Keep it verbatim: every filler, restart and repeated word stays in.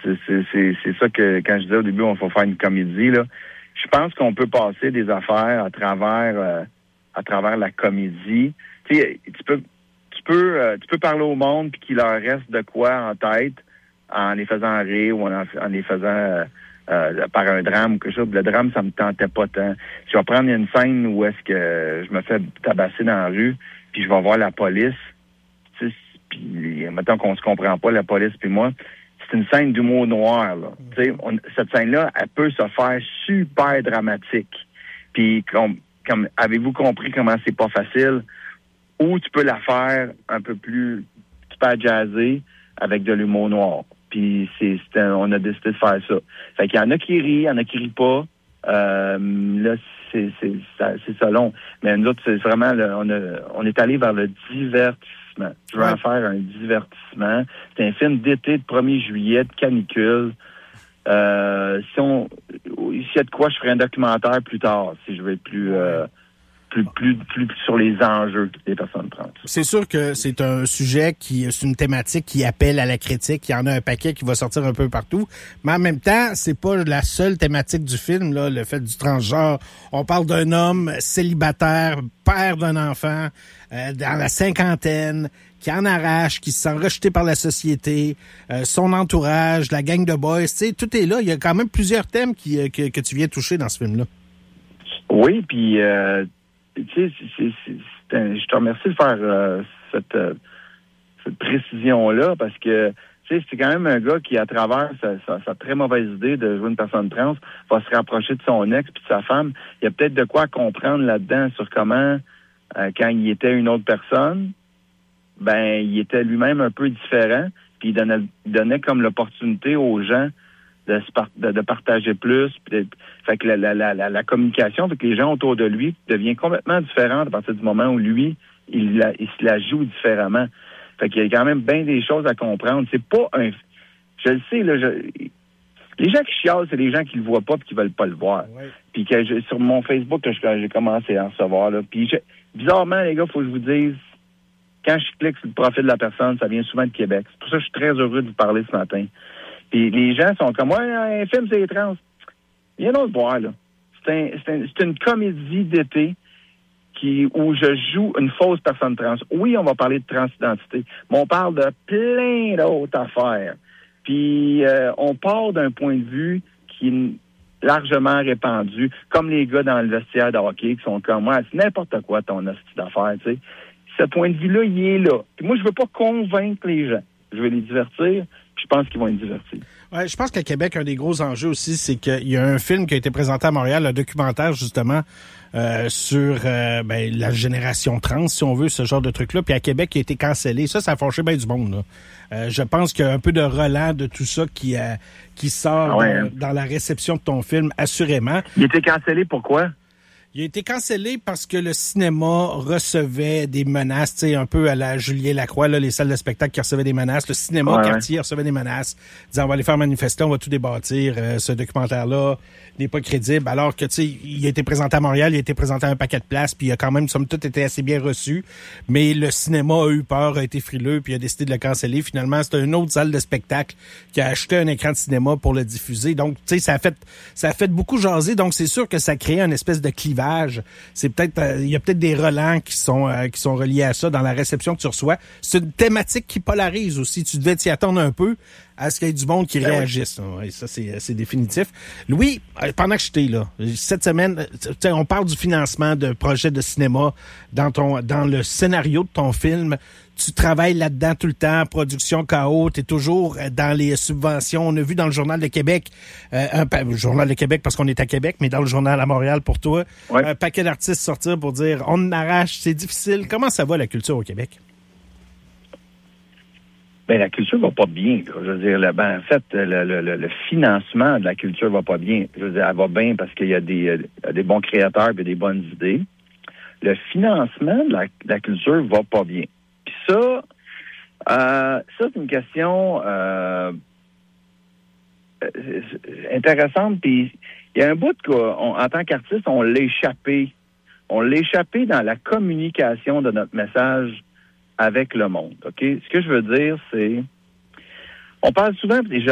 c'est, c'est, c'est, c'est ça que, quand je disais au début, on va faire une comédie, là. Je pense qu'on peut passer des affaires à travers, euh, à travers la comédie. Tu sais, tu peux, tu peux, euh, tu peux parler au monde puis qu'il leur reste de quoi en tête en les faisant rire ou en, en les faisant euh, euh, par un drame ou quelque chose. Le drame, ça me tentait pas tant. Je vais prendre une scène où est-ce que je me fais tabasser dans la rue puis je vais voir la police. Tu sais, puis mettons qu'on se comprend pas, la police puis moi. C'est une scène d'humour noir, là. Mm-hmm. Tu sais, on, cette scène-là, elle peut se faire super dramatique. Puis, comme, comme avez-vous compris comment c'est pas facile? Ou tu peux la faire un peu plus super jazzée avec de l'humour noir. Puis, c'est, c'est un, on a décidé de faire ça. Fait qu'il y en a qui rient, il y en a qui rient pas. Euh, là, c'est, c'est, ça, c'est ça long. Mais nous autres, c'est vraiment, là, on, a, on est allé vers le divertissement. Je veux ouais. en faire un divertissement. C'est un film d'été de premier juillet, de canicule. Euh, si on, s'il y a de quoi, je ferai un documentaire plus tard, si je veux être plus, euh, plus, plus, plus, plus sur les enjeux des personnes trans. C'est sûr que c'est un sujet qui, c'est une thématique qui appelle à la critique. Il y en a un paquet qui va sortir un peu partout. Mais en même temps, c'est pas la seule thématique du film, là, le fait du transgenre. On parle d'un homme célibataire, père d'un enfant, euh, dans la cinquantaine, qui en arrache, qui se sent rejeté par la société, euh, son entourage, la gang de boys, tu sais, tout est là. Il y a quand même plusieurs thèmes qui, euh, que, que tu viens toucher dans ce film-là. Oui, puis, euh, tu sais, c'est, c'est, c'est, c'est un, je te remercie de faire euh, cette, euh, cette précision-là, parce que, tu sais, c'est quand même un gars qui, à travers sa, sa, sa très mauvaise idée de jouer une personne trans, va se rapprocher de son ex puis de sa femme. Il y a peut-être de quoi comprendre là-dedans sur comment, euh, quand il était une autre personne, ben, il était lui-même un peu différent, puis il donnait, il donnait comme l'opportunité aux gens de, se par, de, de partager plus. De, fait que la, la, la, la communication avec les gens autour de lui devient complètement différente à partir du moment où lui, il, la, il se la joue différemment. Fait qu'il y a quand même bien des choses à comprendre. C'est pas un... Je le sais, là, je, les gens qui chialent, c'est les gens qui le voient pas et qui veulent pas le voir. Ouais. Puis que je, sur mon Facebook, que je, j'ai commencé à en recevoir, là, puis je, bizarrement, les gars, faut que je vous dise, quand je clique sur le profil de la personne, ça vient souvent de Québec. C'est pour ça que je suis très heureux de vous parler ce matin. Puis les gens sont comme, ouais, un film, c'est les trans. Viens donc voir, là. C'est, un, c'est, un, c'est une comédie d'été qui où je joue une fausse personne trans. Oui, on va parler de transidentité, mais on parle de plein d'autres affaires. Puis euh, on part d'un point de vue qui est largement répandu, comme les gars dans le vestiaire de hockey qui sont comme, ouais, c'est n'importe quoi ton hostie d'affaires, tu sais. Ce point de vue-là, il est là. Puis moi, je veux pas convaincre les gens. Je veux les divertir, puis je pense qu'ils vont être divertis. Ouais, je pense qu'à Québec, un des gros enjeux aussi, c'est qu'il y a un film qui a été présenté à Montréal, un documentaire, justement, euh, sur euh, ben, la génération trans, si on veut, ce genre de truc-là. Puis à Québec, il a été cancellé. Ça, ça a fâché bien du monde, là. Euh, je pense qu'il y a un peu de relent de tout ça qui, euh, qui sort ah ouais, dans, hein? dans la réception de ton film, assurément. Il a été cancellé pourquoi? Il a été cancellé parce que le cinéma recevait des menaces, tu sais, un peu à la Julien Lacroix, là, les salles de spectacle qui recevaient des menaces. Le cinéma ouais, quartier ouais. recevait des menaces, disant on va aller faire manifester, on va tout débâtir. Euh, ce documentaire-là n'est pas crédible. Alors que, tu sais, il a été présenté à Montréal, il a été présenté à un paquet de places, puis il a quand même, somme toute, été assez bien reçu. Mais le cinéma a eu peur, a été frileux, puis a décidé de le canceller. Finalement, c'était une autre salle de spectacle qui a acheté un écran de cinéma pour le diffuser. Donc, tu sais, ça a fait, ça a fait beaucoup jaser. Donc, c'est sûr que ça crée une espèce de clivage. C'est peut-être, euh, il y a peut-être des relents qui sont euh, qui sont reliés à ça dans la réception que tu reçois. C'est une thématique qui polarise aussi. Tu devais t'y attendre un peu à ce qu'il y ait du monde qui ben réagisse. Oui. Ouais, ça, c'est, c'est définitif. Louis, pendant que j'étais là, cette semaine, on parle du financement de projets de cinéma dans ton dans le scénario de ton film. Tu travailles là-dedans tout le temps, production K O, tu es toujours dans les subventions. On a vu dans le Journal de Québec, euh, un pa- le Journal de Québec parce qu'on est à Québec, mais dans le Journal à Montréal pour toi, ouais. un paquet d'artistes sortir pour dire on en arrache, c'est difficile. Comment ça va la culture au Québec? Ben la culture va pas bien. Là. Je veux dire, là, ben, en fait, le, le, le financement de la culture va pas bien. Je veux dire, elle va bien parce qu'il y a des, des bons créateurs et des bonnes idées. Le financement de la, de la culture va pas bien. Puis ça, euh, ça, c'est une question euh, intéressante. Puis il y a un bout qu'en tant qu'artiste, on l'a échappé. On l'a échappé dans la communication de notre message avec le monde. OK? Ce que je veux dire, c'est... On parle souvent des